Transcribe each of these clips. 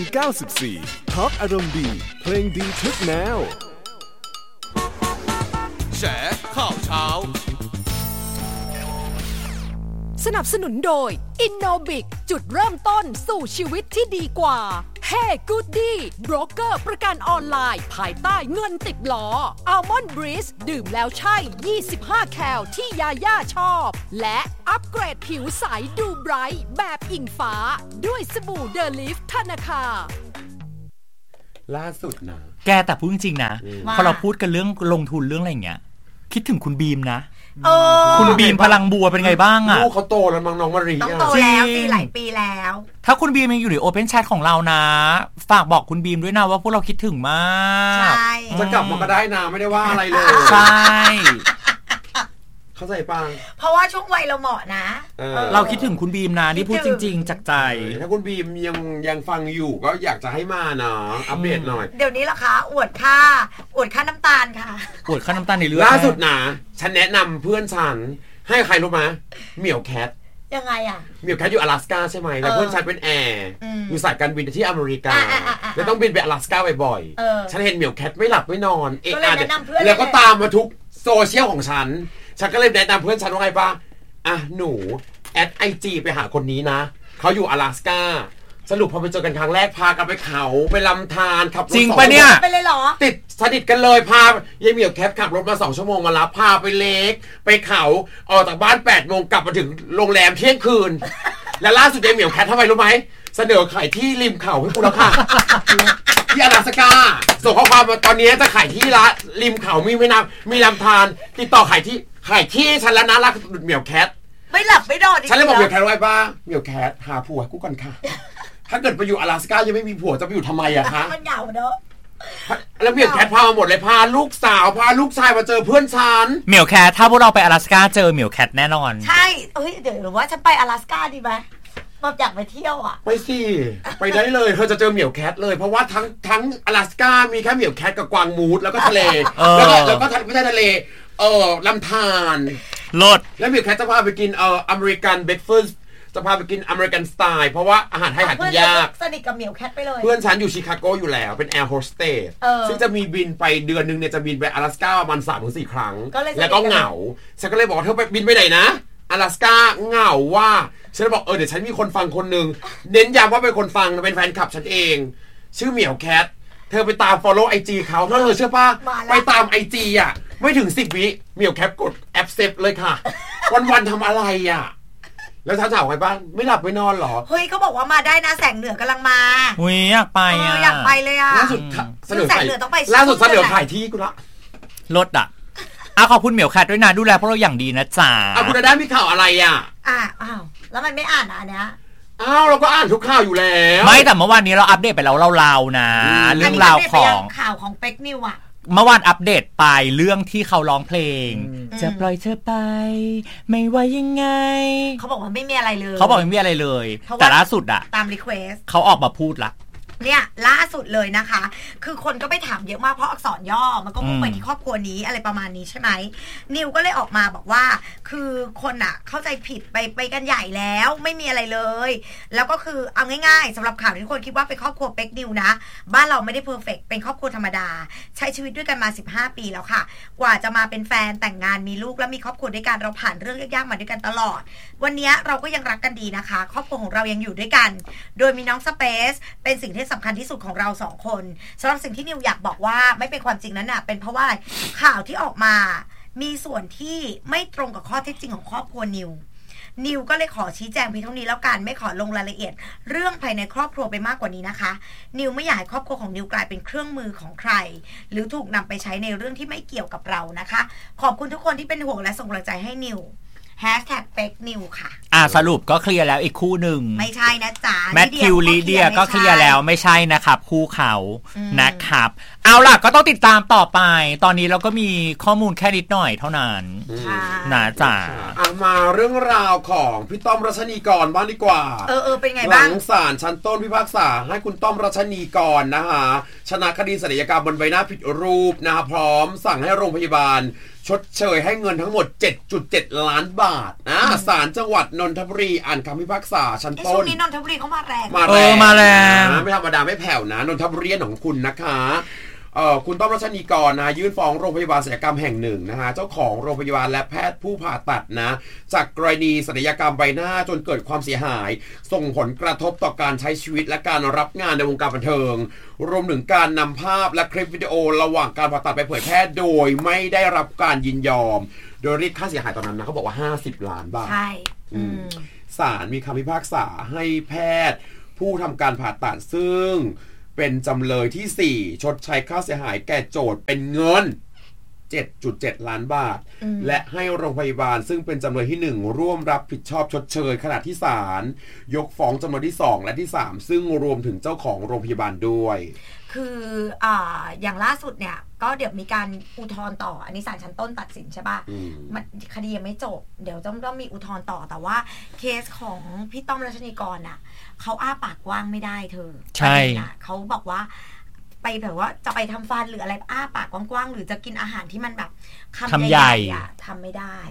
94 ท็อปอารมณ์ดีเพลงดีทุกแนวแฉข่าวเช้าสนับสนุนโดย Innobic จุดเริ่มต้นสู่ชีวิตที่ดีกว่า Hey Goody โบรกเกอร์ประกันออนไลน์ภายใต้เงินติดล้อ Almond Breeze ดื่มแล้วใช่25แคลที่ยาย่าชอบและอัปเกรดผิวใสดูไบรท์แบบอิงฟ้าด้วยสบู่เดลิฟธนาคารล่าสุดนะแกแต่พูดจริงๆนะพอเราพูดกันเรื่องลงทุนเรื่องอะไรอย่างเงี้ยคิดถึงคุณบีมนะคุณบีมพลังบัวเป็นไงบ้างอ่ะลูกเขาโตแล้วมั้งน้องมารีต้องโตแล้วสิหลายปีแล้วถ้าคุณบีมยังอยู่ในโอเพนแชทของเรานะฝากบอกคุณบีมด้วยนะว่าพวกเราคิดถึงมากใช่จะกลับมาก็ได้นะไม่ได้ว่าอะไรเลยใช่เข้าใจปังเพราะว่าช่วงวัยเราเหมาะนะเราคิดถึงคุณบีมนะนี่พูดจริงๆจากใจถ้าคุณบีมยังฟังอยู่ก็อยากจะให้มาเนาะอัปเดตหน่อยเดี๋ยวนี้ล่ะคะอวดค่าน้ำตาลค่ะอวดค่าน้ำตาลในเรื่องล่าสุดนะฉันแนะนำเพื่อนฉันให้ใครรู้มั้ยเหมียวแคทยังไงอ่ะเหมียวแคทอยู่阿拉斯加ใช่ไหมแล้วเพื่อนฉันเป็นแอร์อยู่สายการบินที่อเมริกาแล้วต้องบินไป阿拉斯加บ่อยๆฉันเห็นเหมียวแคทไม่หลับไม่นอนแล้วก็ตามมาทุกโซเชียลของฉันก็เลยแนะนำเพื่อนฉันว่าไงป่ะอ่ะหนูแอด IG ไปหาคนนี้นะเขาอยู่阿拉斯加สรุปพอไปเจอกันครั้งแรกพากันไปเขาไปลำธารขับรถจริงปะเนี่ยไปเลยเหรอติดสนิทกันเลยพายายเหมียวแคทขับรถมา2ชั่วโมงมารับพาไปเล็กไปเขาออกจากบ้าน 8 โมงกลับมาถึงโรงแรมเที่ยงคืนและล่าสุดยายเหมียวแคททำไมรู้ไหมเสนอขายที่ริมเขาให้กูแล้วค่ะที่阿拉斯加ส่งข้อความมาตอนนี้จะขายที่ละริมเขามีแม่น้ำมีลำธารติดต่อขายที่ฉันแล้วนะรักเหมียวแคทไม่หลับไม่นอนฉันเลยบอกเหมียวแคทไว้ป่ะเหมียวแคทหาผัวกูก่อนค่ะถ้าเกิดไปอยู่阿拉斯加ยังไม่มีผัวจะไปอยู่ทำไมอะคะมันเหงาเนอะแล้วเหมียวแคทพามาหมดเลยพาลูกสาวพาลูกชายมาเจอเพื่อนฉันเหมียวแคทถ้าพวกเราไป阿拉斯加เจอเหมียวแคทแน่นอนใช่เดี๋ยวหรือว่าฉันไป阿拉斯加ดีไหมมาอยากไปเที่ยวอ่ะไปสิไปได้เลยเธอจะเจอเหมียวแคทเลยเพราะว่าทั้ง阿拉斯加มีแค่เหมียวแคทกับกวางมูสแล้วก็ทะเลแล้วก็ไม่ใช่ทะเลลำธารรถแล้วเหมียวแคทจะพาไปกินอเมริกันเบรคฟาสต์จะพาไปกินอเมริกันสไตล์เพราะว่าอาหารไทยหากินยากสนิทกับเหมียวแคทไปเลยเพื่อนฉันอยู่ชิคาโกอยู่แล้วเป็นแอร์โฮสเตสซึ่งจะมีบินไปเดือนนึงเนี่ยจะบินไป阿拉斯加ประมาณ 3-4 ครั้งแล้วก็เหงาฉันก็เลยบอกเธอไปบินไปไหนนะ阿拉斯加เหงาว่าฉันบอกเดี๋ยวฉันมีคนฟังคนนึงเน้นย้ำว่าเป็นคนฟังเป็นแฟนคลับฉันเองชื่อเหมียวแคทเธอไปตาม follow IG เขาแล้วเธอเชื่อป่ะไปตาม IG อ่ะไม่ถึง10 วิเหมียวแคทกด accept เลยค่ะวันๆทำอะไรอ่ะแล้วท่านถามใครบ้างไม่หลับไม่นอนหรอเฮ้ยเขาบอกว่ามาได้นะแสงเหนือกำลังมาอุ้ยอยากไปอ่ะอยากไปเลยอ่ะล่าสุดเสนอแสงเหนือต้องไปล่าสุดเสนอขายที่กูละรถอ่ะขอบคุณเหมียวแคทด้วยนะดูแลพวกเราอย่างดีนะจ๊ะคุณได้มีข่าวอะไรอ่ะอ้าวแล้วมันไม่อ่านอันเนี้ยเราก็อ่านทุกข่าวอยู่แล้วไม่แต่เมื่อวานนี้เราอัปเดตไปแล้วเรานะเรื่องราวของข่าวของเป็กนิวอ่ะเมื่อวานอัปเดตไปเรื่องที่เขาร้องเพลงจะปล่อยเธอไปไม่ว่ายังไงเขาบอกว่าไม่มีอะไรเลยเขาบอกไม่มีอะไรเลยแต่ล่าสุดอะตามรีเควสเขาออกมาพูดละเนี่ยล่าสุดเลยนะคะคือคนก็ไปถามเยอะมากเพราะอักษรย่อมันก็มุ่งไปที่ครอบครัวนี้อะไรประมาณนี้ใช่ไหมนิวก็เลยออกมาบอกว่าคือคนอ่ะเข้าใจผิดไปกันใหญ่แล้วไม่มีอะไรเลยแล้วก็คือเอาง่ายๆสำหรับข่าวที่คนคิดว่าเป็นครอบครัวเป็กนิวนะบ้านเราไม่ได้เพอร์เฟกต์เป็นครอบครัวธรรมดาใช้ชีวิตด้วยกันมา15 ปีแล้วค่ะกว่าจะมาเป็นแฟนแต่งงานมีลูกแล้วมีครอบครัวด้วยกันเราผ่านเรื่องยากๆมาด้วยกันตลอดวันนี้เราก็ยังรักกันดีนะคะครอบครัวของเรายังอยู่ด้วยกันโดยมีน้องสเปซเป็นสิ่งที่สำคัญที่สุดของเรา2 คนสำหรับสิ่งที่นิวอยากบอกว่าไม่เป็นความจริงนั้นน่ะเป็นเพราะว่าข่าวที่ออกมามีส่วนที่ไม่ตรงกับข้อเท็จจริงของครอบครัวนิวก็เลยขอชี้แจงเพียงเท่านี้แล้วกันไม่ขอลงรายละเอียดเรื่องภายในครอบครัวไปมากกว่านี้นะคะนิวไม่อยากให้ครอบครัวของนิวกลายเป็นเครื่องมือของใครหรือถูกนำไปใช้ในเรื่องที่ไม่เกี่ยวกับเรานะคะขอบคุณทุกคนที่เป็นห่วงและส่งกำลังใจให้นิว#เป็กนิวค่ะสรุปก็เคลียร์แล้วอีกคู่หนึ่งไม่ใช่นะจ๊ะแมทธิวลีเดียก็เคลียร์แล้วไม่ใช่นะครับคู่เขานะครับเอาล่ะก็ต้องติดตามต่อไปตอนนี้เราก็มีข้อมูลแค่นิดหน่อยเท่านั้นนะจ๊ะมาเรื่องราวของพี่ต้อมรัชนีกรบ้างดีกว่าเป็นไงบ้างหลังศาลชั้นต้นพิพากษาให้คุณต้อมรัชนีกรนะฮะชนะคดีศัลยกรรมบนใบหน้าผิดรูปนะฮะพร้อมสั่งให้โรงพยาบาลชดเชยให้เงินทั้งหมด 7.7 ล้านบทศาลจังหวัดนนทบุรีอ่านคำพิพากษาชั้นต้นช่วงนี้นนทบุรีเขามาแรงมาแรงไม่ธรรมดาไม่แผ่วนะนนทบุรีของคุณนะคะคุณต้อมรัชนีกรนะยื่นฟ้องโรงพยาบาลศัลยกรรมแห่งหนึ่งนะฮะเจ้าของโรงพยาบาลและแพทย์ผู้ผ่าตัดนะจากกรณีศัลยกรรมใบหน้าจนเกิดความเสียหายส่งผลกระทบต่อการใช้ชีวิตและการรับงานในวงการบันเทิงรวมถึงการนำภาพและคลิปวิดีโอระหว่างการผ่าตัดไปเผยแพร่โดยไม่ได้รับการยินยอมโดยเรียกค่าเสียหายตอนนั้นนะเขาบอกว่า50 ล้านบาทใช่ศาลมีคำพิพากษาให้แพทย์ผู้ทำการผ่าตัดซึ่งเป็นจำเลยที่4ชดใช้ค่าเสียหายแก่โจทก์เป็นเงิน 7.7 ล้านบาทและให้โรงพยาบาลซึ่งเป็นจำเลยที่1ร่วมรับผิดชอบชดเชยขณะที่ศาลยกฟ้องจำเลยที่2และที่3ซึ่งรวมถึงเจ้าของโรงพยาบาลด้วยคืออย่างล่าสุดเนี่ยก็เดี๋ยวมีการอุทธรณ์ต่ออันนี้ศาลชั้นต้นตัดสินใช่ป่ะคดียังไม่จบเดี๋ยวต้องมีอุทธรณ์ต่อแต่ว่าเคสของพี่ต้อมรัชนีกรน่ะเขาอ้าปากกว้างไม่ได้เธอใช่เขาบอกว่าไปแบบว่าจะไปทำฟันหรืออะไรอ้าปากกว้างๆหรือจะกินอาหารที่มันแบบคำใหญ่ทำไม่ได้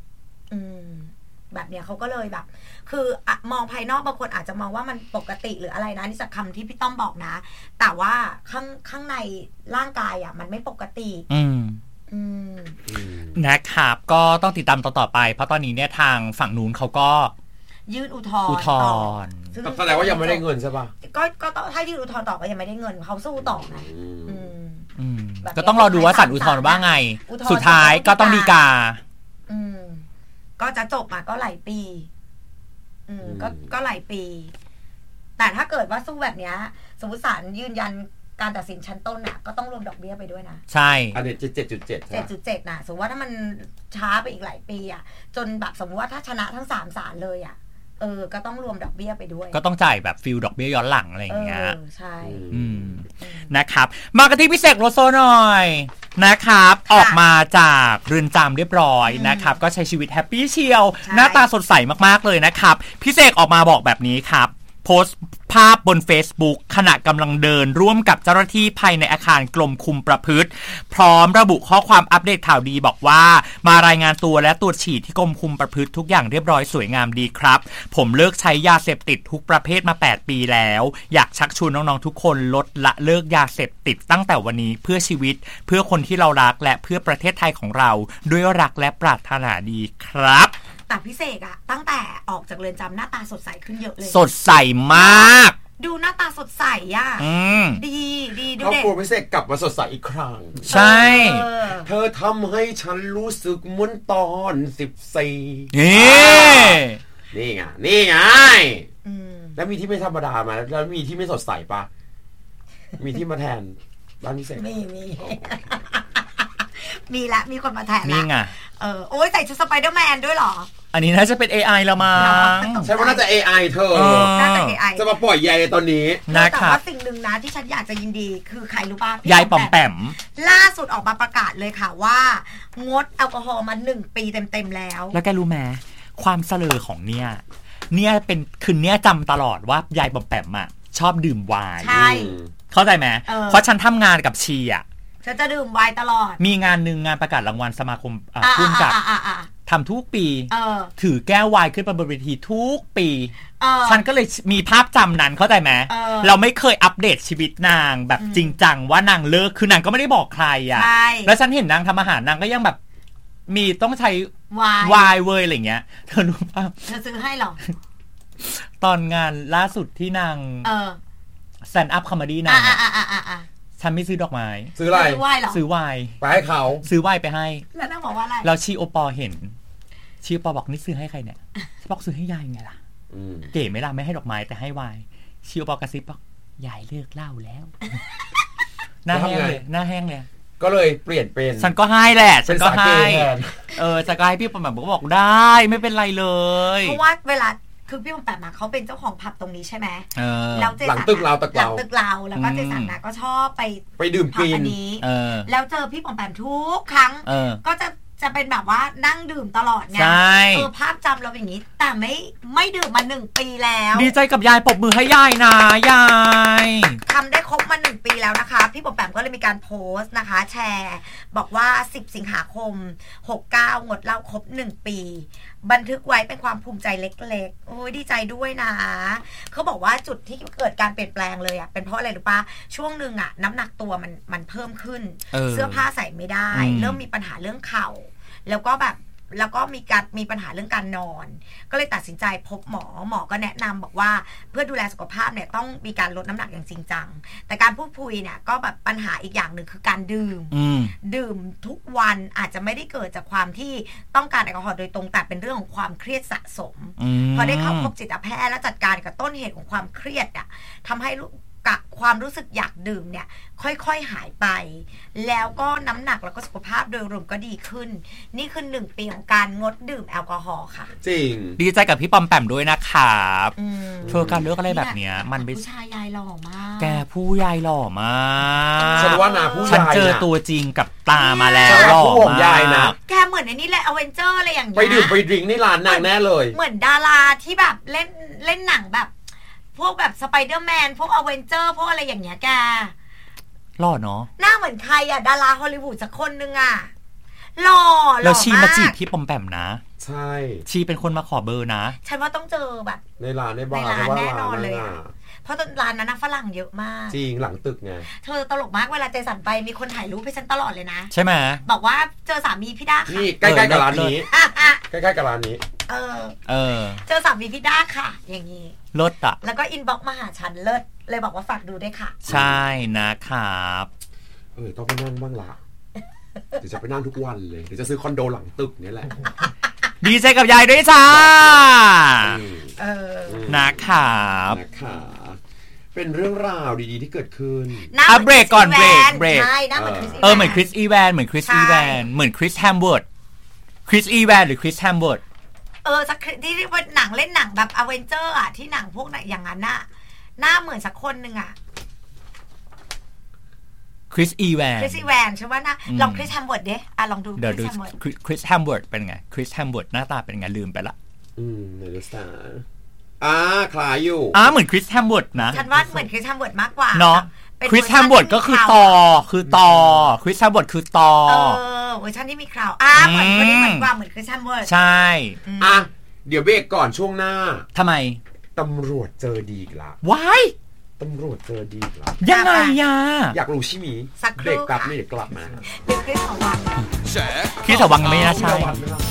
แบบเนี้ยเขาก็เลยแบบคือมองภายนอกบางคนอาจจะมองว่ามันปกติหรืออะไรนะนี่จากคำที่พี่ต้อมบอกนะแต่ว่าข้างในร่างกายมันไม่ปกตินะครับก็ต้องติดตามต่อไปเพราะตอนนี้เนี่ยทางฝั่งนู้นเขาก็ยื่นอุทธรณ์แสดงว่ายังไม่ได้เงินใช่ป่ะก็ถ้ายื่นอุทธรณ์ต่อก็ยังไม่ได้เงินเขาสู้ต่อไงก็ต้องรอดูว่าศาลอุทธรณ์ว่าไงสุดท้ายก็ต้องฎีกาก็จะจบมาก็หลายปีก็หลายปี แต่ถ้าเกิดว่าสู้แบบเนี้ยสมมติศาลยืนยันการตัดสินชั้นต้นน่ะก็ต้องรวมดอกเบี้ยไปด้วยนะใช่อันนี้ 7.7 นะสมมติว่าถ้ามันช้าไปอีกหลายปีจนแบบสมมติว่าถ้าชนะทั้ง3ศาลเลยก็ต้องรวมดอกเบี้ยไปด้วยก็ต้องจ่ายแบบฟิลดอกเบี้ยย้อนหลังอะไรอย่างเงี้ยใช่นะครับมากันที่พี่เสกโลโซหน่อยนะครับออกมาจากเรือนจำเรียบร้อยนะครับก็ใช้ชีวิตแฮปปี้เชียวหน้าตาสดใสมากๆเลยนะครับพี่เสกออกมาบอกแบบนี้ครับโพสต์ภาพบน Facebook ขณะกำลังเดินร่วมกับเจ้าหน้าที่ภายในอาคารกรมคุมประพฤติพร้อมระบุข้อความอัปเดตข่าวดีบอกว่ามารายงานตัวและตรวจฉี่ที่กรมคุมประพฤติทุกอย่างเรียบร้อยสวยงามดีครับผมเลิกใช้ยาเสพติดทุกประเภทมา8ปีแล้วอยากชักชวนน้องๆทุกคนลดละเลิกยาเสพติดตั้งแต่วันนี้เพื่อชีวิตเพื่อคนที่เรารักและเพื่อประเทศไทยของเราด้วยรักและปรารถนาดีครับแต่พี่เสกตั้งแต่ออกจากเรือนจำหน้าตาสดใสขึ้นเยอะเลยสดใสมากดูหน้าตาสดใสดีดูเด็กพี่เสกกลับมาสดใสอีกครั้งใช่เธอทำให้ฉันรู้สึกเหมือนตอน14นี่ไงแล้วมีที่ไม่ธรรมดามาแล้วมีที่ไม่สดใสปะมีที่มาแทนบ้านพี่เสกมีละมีคนมาแทนนี่ไงโอ้ยใส่ชุดสไปเดอร์แมนด้วยเหรออันนี้น่าจะเป็น AI ละมั้งใช่ว่าน่าจะ AI เธอน่าจะ AI จะมาปล่อยยายตอนนี้นะครับแต่ว่าสิ่งหนึ่งนะที่ฉันอยากจะยินดีคือใครรู้ป่ะยายป๋อมแปมล่าสุดออกมาประกาศเลยค่ะว่างดแอลกอฮอล์มา1ปีเต็มๆแล้วแล้วแกรู้ไหมความเสลอของเนี่ยเป็นคืนเนี่ยจำตลอดว่ายายป๋อมแปมชอบดื่มไวน์ใช่เข้าใจไหมเพราะฉันทำงานกับชีฉันจะดื่มไวน์ตลอดมีงานหนึ่งงานประกาศรางวัลสมาคมพุ่งกับทำทุกปีถือแก้วไวน์ขึ้นไปบนเวทีทุกปีฉันก็เลยมีภาพจำนั้นเข้าใจไหมเราไม่เคยอัปเดตชีวิตนางแบบจริงจังว่านางเลิกคือนางก็ไม่ได้บอกใครแล้วฉันเห็นนางทำอาหารนางก็ยังแบบมีต้องใช้ไวน์เว้ยอะไรเงี้ยเธอรู้ป่ะเธอซื้อให้หรอตอนงานล่าสุดที่นางแซนด์อัพคอมเมดี้นางฉันไม่ซื้อดอกไม้ซื้ออะไรซื้อไวน์ไปให้เขาซื้อไวน์ไปให้แล้วนางบอกว่าอะไรเราชีโอปอเห็นชีโอปอบอกนี่ซื้อให้ใครเนี่ยบอกซื้อให้ยายไงล่ะเก๋ไหมล่ะไม่ให้ดอกไม้แต่ให้ไวน์ชีโอปอกระซิบบอกยายเลิกเหล้าแล้วหน้าแห้งเลยก็เลยเปลี่ยนเป็นฉันก็ให้แหละฉันก็ให้จะก็ให้พี่ปอมบอกได้ไม่เป็นไรเลยเพราะว่าเวลาคือพี่ปอมแปมเขาเป็นเจ้าของผับตรงนี้ใช่ไหมแล้วหลังตึกเราแล้วก็เจสันก็ชอบไปดื่มกินนี้แล้วเจอพี่ปอมแปมทุกครั้งก็จะเป็นแบบว่านั่งดื่มตลอดไงภาพจำเราอย่างนี้แต่ไม่ดื่มมา1ปีแล้วดีใจกับยายปรบมือให้ยายนะยายทำได้ครบมา1ปีแล้วนะคะพี่ปอมแปมก็เลยมีการโพสต์นะคะแชร์บอกว่า10 สิงหาคม69งดเหล้าครบ1 ปีบันทึกไว้เป็นความภูมิใจเล็กๆโอ้ยดีใจด้วยนะเขาบอกว่าจุดที่เกิดการเปลี่ยนแปลงเลยอ่ะเป็นเพราะอะไรรู้ป่ะช่วงนึงอ่ะน้ำหนักตัวมันเพิ่มขึ้นเสื้อผ้าใส่ไม่ได้เริ่มมีปัญหาเรื่องเข่าแล้วก็มีปัญหาเรื่องการนอนก็เลยตัดสินใจพบหมอก็แนะนำบอกว่าเพื่อดูแลสุขภาพเนี่ยต้องมีการลดน้ำหนักอย่างจริงจังแต่การพูดคุยเนี่ยก็แบบปัญหาอีกอย่างหนึ่งคือการดื่มทุกวันอาจจะไม่ได้เกิดจากความที่ต้องการแอลกอฮอล์โดยตรงแต่เป็นเรื่องของความเครียดสะสมพอได้เข้าพบจิตแพทย์และจัดการกับต้นเหตุของความเครียดอ่ะทำให้ความรู้สึกอยากดื่มเนี่ยค่อยๆหายไปแล้วก็น้ำหนักแล้วก็สุขภาพโดยรวมก็ดีขึ้นนี่คือ1 ปีของการงดดื่มแอลกอฮอล์ค่ะจริงดีใจกับพี่ปอมแปมด้วยนะครับเธอการเลือกอะไรแบบเนี้ยมันเป็นผู้ชายยายหล่อมากแกผู้ยายหล่อมากฉันว่านาผู้ยายฉันเจอตัวจริงกับตามาแล้วหล่อมากแกเหมือนในนี้แหละอเวนเจอร์อะไรอย่างเงี้ยไปดื่มไปดื่มนี่ร้านนางแน่เลยเหมือนดาราที่แบบเล่นหนังแบบพวกแบบสไปเดอร์แมนพวกอเวนเจอร์พวกอะไรอย่างเงี้ยแกหล่อเนาะหน้าเหมือนใครอ่ะดาราฮอลลีวูดสักคนนึงอ่ะหล่อแล้วชีมาจีบพี่ปอมแปมนะใช่ชีเป็นคนมาขอเบอร์นะฉันว่าต้องเจอแบบในร้านในบาร์แน่นอนเลยเพราะตอนร้านนั้นนะฝรั่งเยอะมากจริงหลังตึกไงเธอตลกมากเวลาเจสันไปมีคนถ่ายรูปให้ฉันตลอดเลยนะใช่ไหมบอกว่าเจอสามีพี่ด้าค่ะนี่ใกล้ๆกับร้านนี้ใกล้ๆกับร้านนี้เจอสามีพี่ด้าค่ะอย่างนี้เลิศอ่ะแล้วก็อินบ็อกซ์มาหาฉันเลิศเลยบอกว่าฝากดูด้วยค่ะใช่นะครับต้องไปนั่งบ้างละเดี๋ยวจะไปนั่งทุกวันเลยเดี๋ยวจะซื้อคอนโดหลังตึกนี่แหละดีใจกับยายด้วยจ้านะครับเป็นเรื่องราวดีๆที่เกิดขึ้นเบรกก่อนเบรกเหมือนคริสอีแวนเหมือนคริสอีแวนเหมือนคริสแฮมเวิร์ดคริสอีแวนหรือคริสแฮมเวิร์ดสักที่ว่าหนังเล่นหนังแบบอเวนเจอร์อ่ะที่หนังพวกไหนอย่างนั้นน่ะหน้าเหมือนสักคนนึงอ่ะคริสอีแวนใช่ว่านะลองคริสแฮมเวิร์ดดิลองดูเดี๋ยวดูคริสแฮมเวิร์ดเป็นไงคริสแฮมเวิร์ดหน้าตาเป็นไงลืมไปละเดี๋ยวดูสตาร์คล้ายอยู่เหมือนคริสแฮมเวิร์ดนะฉันว่าเหมือนคริสแฮมเวิร์ดมากกว่าเนาะคริสแฮมเวิร์ดก็คือต่อคริสแฮมเวิร์ดคือต่อเวอร์ชันที่มีคราวเหมือนคนนี้เหมือนกว่าเหมือนคริสแฮมเวิร์ดใช่เดี๋ยวเบรกก่อนช่วงหน้าทำไมตำรวจเจอดีอีกละว้ายตำรวจเจอดีอีกละยังไงอยากรู้ใช่ไหมเบรกกลับนี่เดี๋ยวกลับมาเดี๋ยวคริสถวังคริสถวังไม่น่าใช่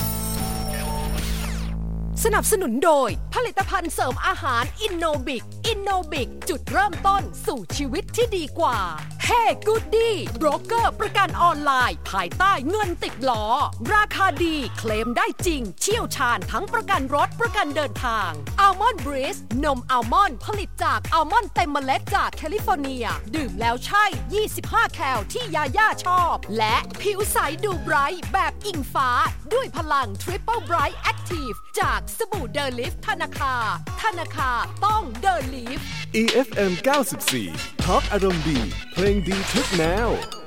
สนับสนุนโดยผลิตภัณฑ์เสริมอาหารอินโนบิกจุดเริ่มต้นสู่ชีวิตที่ดีกว่า Hey Goody โบรกเกอร์ประกันออนไลน์ภายใต้เงินติดล้อราคาดีเคลมได้จริงเชี่ยวชาญทั้งประกันรถประกันเดินทางอัลมอนด์บริสนมอัลมอนด์ผลิตจากอัลมอนด์เต็มเมล็ดจากแคลิฟอร์เนียดื่มแล้วใช่25แคลที่ยาย่าชอบและผิวใสดูไบรท์แบบอิงฟ้าด้วยพลัง Triple Bright Active จากสบู่เดอลิฟธนาคารต้องเดอลิฟ EFM 94 Talk อารมณ์ดีเพลงดีทุกแนว